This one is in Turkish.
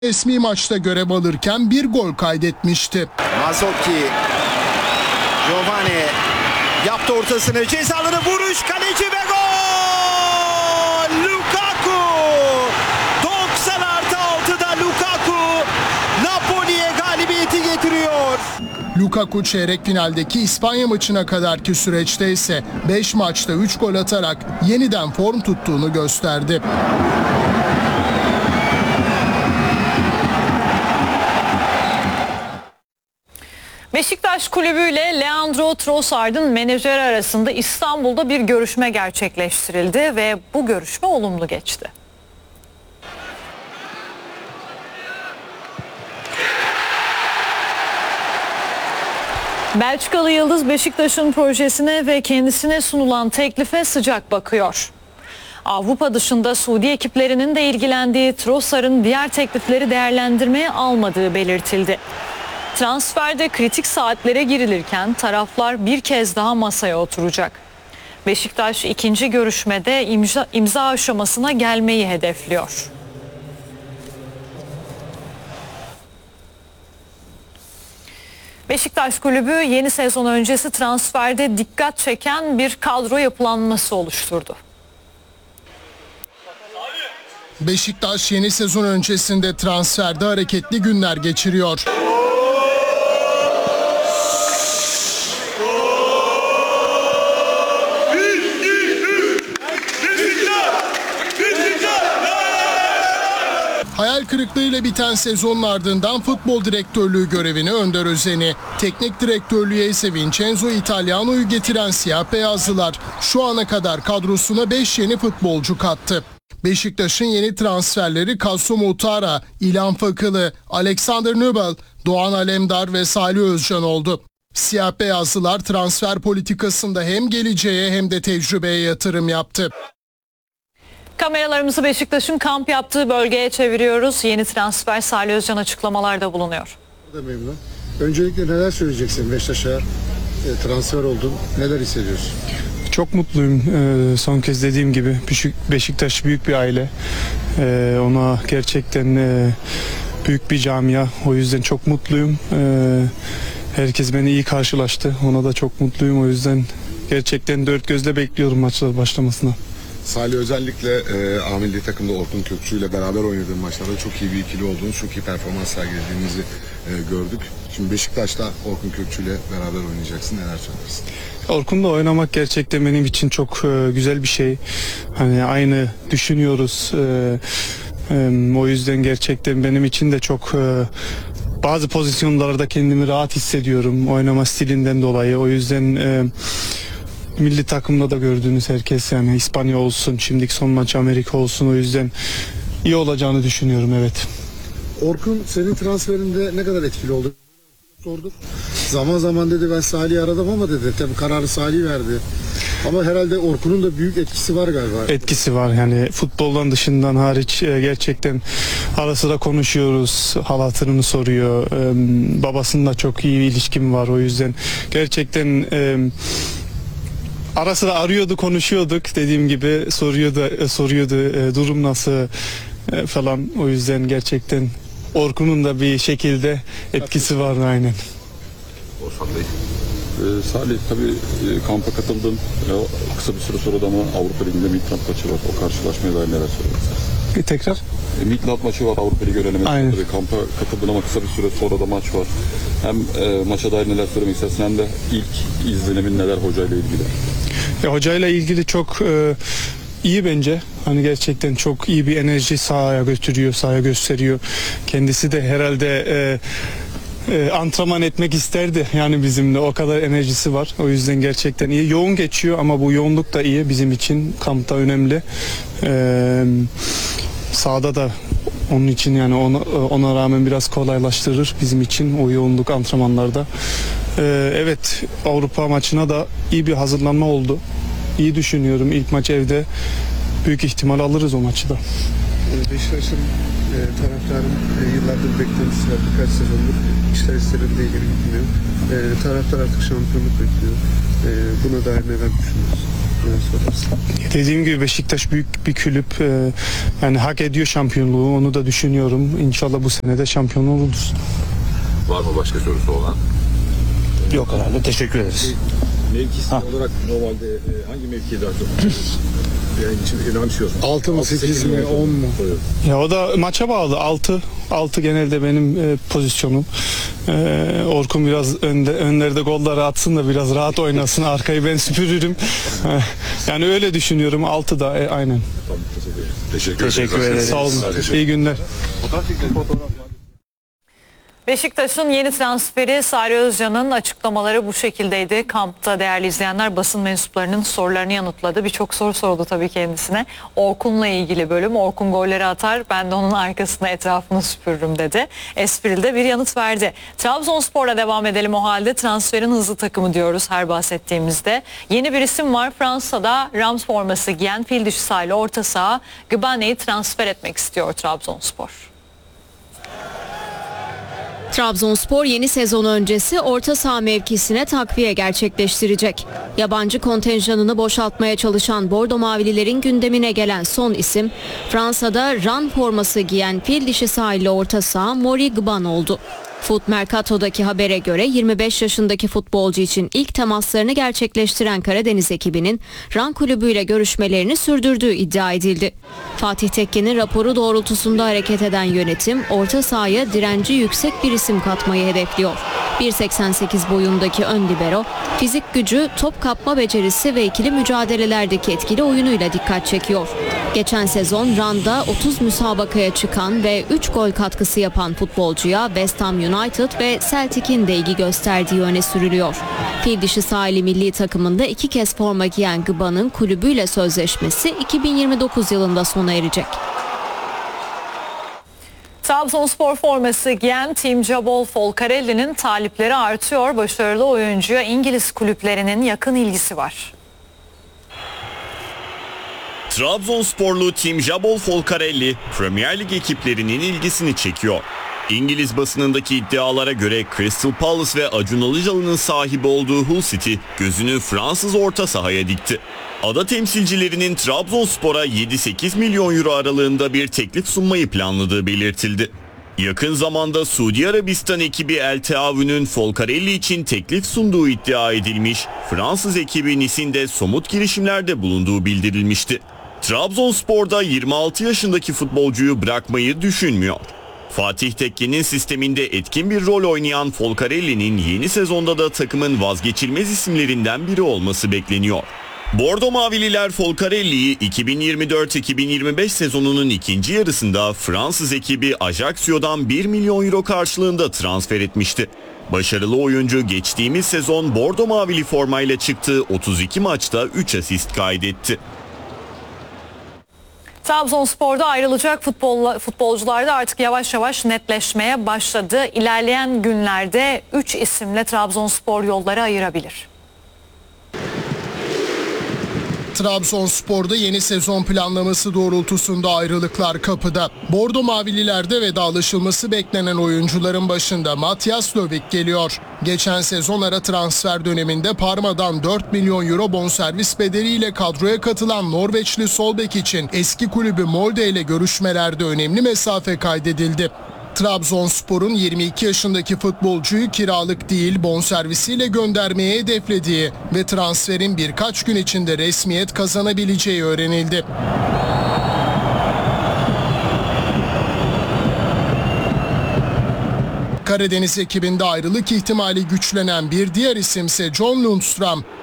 Resmi maçta görev alırken bir gol kaydetmişti. Mazzocchi, Giovanni yaptı ortasını, cezaları vuruş, kaleci ve gol! Lukaku! 90+6'da Lukaku Napoli'ye galibiyeti getiriyor. Lukaku çeyrek finaldeki İspanya maçına kadarki süreçte ise 5 maçta 3 gol atarak yeniden form tuttuğunu gösterdi. Beşiktaş Kulübü ile Leandro Trossard'ın menajeri arasında İstanbul'da bir görüşme gerçekleştirildi ve bu görüşme olumlu geçti. Belçikalı Yıldız Beşiktaş'ın projesine ve kendisine sunulan teklife sıcak bakıyor. Avrupa dışında Suudi ekiplerinin de ilgilendiği Trossard'ın diğer teklifleri değerlendirmeye almadığı belirtildi. Transferde kritik saatlere girilirken taraflar bir kez daha masaya oturacak. Beşiktaş ikinci görüşmede imza aşamasına gelmeyi hedefliyor. Beşiktaş Kulübü yeni sezon öncesi transferde dikkat çeken bir kadro yapılanması oluşturdu. Beşiktaş yeni sezon öncesinde transferde hareketli günler geçiriyor. Hayal kırıklığıyla biten sezonun ardından futbol direktörlüğü görevini Önder Özen'i, teknik direktörlüğe ise Vincenzo Italiano'yu getiren siyah beyazlılar şu ana kadar kadrosuna 5 yeni futbolcu kattı. Beşiktaş'ın yeni transferleri Kasım Muhtara, İlhan Fakılı, Alexander Nübel, Doğan Alemdar ve Salih Özcan oldu. Siyah beyazlılar transfer politikasında hem geleceğe hem de tecrübeye yatırım yaptı. Kameralarımızı Beşiktaş'ın kamp yaptığı bölgeye çeviriyoruz. Yeni transfer Salih Özcan açıklamalarda bulunuyor. Memnun. Öncelikle neler söyleyeceksin? Beşiktaş'a transfer oldun. Neler hissediyorsun? Çok mutluyum. Son kez dediğim gibi Beşiktaş büyük bir aile. Ona gerçekten büyük bir camia. O yüzden çok mutluyum. Herkes beni iyi karşılaştı. Ona da çok mutluyum. O yüzden gerçekten dört gözle bekliyorum maçlar başlamasına. Salih özellikle A milli takımda Orkun Kökçü ile beraber oynadığın maçlarda çok iyi bir ikili olduğunu, çok iyi performans sergilediğinizi gördük. Şimdi Beşiktaş'ta Orkun Kökçü ile beraber oynayacaksın. Neler söylersin? Orkun'la oynamak gerçekten benim için çok güzel bir şey. Hani aynı düşünüyoruz. O yüzden gerçekten benim için de çok bazı pozisyonlarda kendimi rahat hissediyorum oynama stilinden dolayı. O yüzden milli takımda da gördüğünüz herkes, yani İspanya olsun, şimdiki son maç Amerika olsun, o yüzden iyi olacağını düşünüyorum, evet. Orkun senin transferinde ne kadar etkili oldu? Sorduk. Zaman zaman dedi ben Salih'i aradım ama dedi tabii kararı Salih verdi. Ama herhalde Orkun'un da büyük etkisi var galiba. Etkisi var, yani futboldan dışından hariç gerçekten ara sıra konuşuyoruz, hal hatırını soruyor. Babasıyla çok iyi bir ilişkim var, o yüzden gerçekten ara sıra arıyordu, konuşuyorduk, dediğim gibi soruyordu durum nasıl falan. O yüzden gerçekten Orkun'un da bir şekilde etkisi var, aynen. Orhan Bey. Salih tabii kampa katıldın. Kısa bir süre sonra da ama Avrupa Ligi'nde Midtjylland maçı var. O karşılaşmaya dair neler söylemek? Bir tekrar. Midtjylland maçı var, Avrupa Ligi elemesi. Kampa katıldın ama kısa bir süre sonra da maç var. Hem maça dair neler söylemek istersin hem de ilk izlenimin neler hocayla ilgili? Hocayla ilgili çok iyi bence. Hani gerçekten çok iyi bir enerji sahaya götürüyor, sahaya gösteriyor. Kendisi de herhalde antrenman etmek isterdi, yani bizimle o kadar enerjisi var. O yüzden gerçekten iyi. Yoğun geçiyor ama bu yoğunluk da iyi bizim için, kampta önemli. Sahada da onun için, yani ona rağmen biraz kolaylaştırır bizim için o yoğunluk antrenmanlarda. Evet, Avrupa maçına da iyi bir hazırlanma oldu. İyi düşünüyorum. İlk maç evde, büyük ihtimal alırız o maçı da. Beşiktaş'ın taraftarın yıllardır beklentisi var. Birkaç sezondur işler istediğinde ilgili gitmiyor. Taraftar artık şampiyonluk bekliyor. Buna dair neler düşünüyorsun? Dediğim gibi Beşiktaş büyük bir kulüp. Yani hak ediyor şampiyonluğu. Onu da düşünüyorum. İnşallah bu sene de şampiyon oluruz. Var mı başka sorusu olan? Yok herhalde. Teşekkür ederiz. Mevkisi olarak normalde hangi mevkiyi daha çok yani için önemsiyorsun? 6 mı 8 mi 10 mu? Ya o da maça bağlı. 6 genelde benim pozisyonum. Orkun biraz önlerde golları atsın da biraz rahat oynasın. Arkayı ben süpürürüm. Yani öyle düşünüyorum. 6 da aynen. Teşekkür ederiz. Sağ olun. İyi günler. Beşiktaş'ın yeni transferi Salih Özcan'ın açıklamaları bu şekildeydi. Kampta değerli izleyenler basın mensuplarının sorularını yanıtladı. Birçok soru sordu tabii kendisine. Orkun'la ilgili bölüm. Orkun golleri atar, ben de onun arkasına etrafını süpürürüm dedi. Esprili de bir yanıt verdi. Trabzonspor'la devam edelim o halde. Transferin hızlı takımı diyoruz her bahsettiğimizde. Yeni bir isim var. Fransa'da Rams forması giyen fil dişi sahili orta saha Gbane'yi transfer etmek istiyor Trabzonspor. Trabzonspor yeni sezon öncesi orta saha mevkisine takviye gerçekleştirecek. Yabancı kontenjanını boşaltmaya çalışan Bordo Mavililerin gündemine gelen son isim Fransa'da Rennes forması giyen fil dişi sahili orta saha Mori Gbane oldu. Foot Mercato'daki habere göre 25 yaşındaki futbolcu için ilk temaslarını gerçekleştiren Karadeniz ekibinin Rennes kulübüyle görüşmelerini sürdürdüğü iddia edildi. Fatih Tekke'nin raporu doğrultusunda hareket eden yönetim orta sahaya direnci yüksek bir isim katmayı hedefliyor. 1.88 boyundaki ön libero, fizik gücü, top kapma becerisi ve ikili mücadelelerdeki etkili oyunuyla dikkat çekiyor. Geçen sezon Rennes'da 30 müsabakaya çıkan ve 3 gol katkısı yapan futbolcuya West Ham United ve Celtic'in de ilgi gösterdiği öne sürülüyor. Fil dişi sahili milli takımında 2 kez forma giyen Gbane'ın kulübüyle sözleşmesi 2029 yılında sona erecek. Trabzonspor forması giyen Team Jabol Folcarelli'nin talipleri artıyor. Başarılı oyuncuya İngiliz kulüplerinin yakın ilgisi var. Trabzonsporlu Team Jabol Folcarelli Premier Lig ekiplerinin ilgisini çekiyor. İngiliz basınındaki iddialara göre Crystal Palace ve Acun Ilıcalı'nın sahibi olduğu Hull City gözünü Fransız orta sahaya dikti. Ada temsilcilerinin Trabzonspor'a 7-8 milyon euro aralığında bir teklif sunmayı planladığı belirtildi. Yakın zamanda Suudi Arabistan ekibi El Teavün'ün Folcarelli için teklif sunduğu iddia edilmiş, Fransız ekibi Nice'in de somut girişimlerde bulunduğu bildirilmişti. Trabzonspor'da 26 yaşındaki futbolcuyu bırakmayı düşünmüyor. Fatih Tekke'nin sisteminde etkin bir rol oynayan Folcarelli'nin yeni sezonda da takımın vazgeçilmez isimlerinden biri olması bekleniyor. Bordo Mavililer Folcarelli'yi 2024-2025 sezonunun ikinci yarısında Fransız ekibi Ajacsio'dan 1 milyon euro karşılığında transfer etmişti. Başarılı oyuncu geçtiğimiz sezon Bordo Mavili formayla çıktığı 32 maçta 3 asist kaydetti. Trabzonspor'da ayrılacak futbolcular da artık yavaş yavaş netleşmeye başladı. İlerleyen günlerde 3 isimle Trabzonspor yolları ayırabilir. Trabzonspor'da yeni sezon planlaması doğrultusunda ayrılıklar kapıda. Bordo Mavililerde vedalaşılması beklenen oyuncuların başında Matias Lövik geliyor. Geçen sezon ara transfer döneminde Parma'dan 4 milyon euro bonservis bedeliyle kadroya katılan Norveçli sol bek için eski kulübü Molde ile görüşmelerde önemli mesafe kaydedildi. Trabzonspor'un 22 yaşındaki futbolcuyu kiralık değil bonservisiyle göndermeye hedeflediği ve transferin birkaç gün içinde resmiyet kazanabileceği öğrenildi. Karadeniz ekibinde ayrılık ihtimali güçlenen bir diğer isimse John Lundstram.